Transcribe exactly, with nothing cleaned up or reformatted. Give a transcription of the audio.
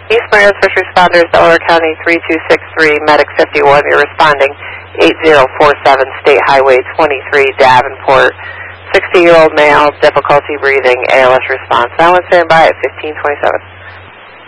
East Marion First Responders, Delaware County three two six three, Medic fifty-one. You're responding eight zero four seven, State Highway twenty-three, Davenport. sixty-year-old male, difficulty breathing, A L S response. Now one standby at fifteen twenty-seven.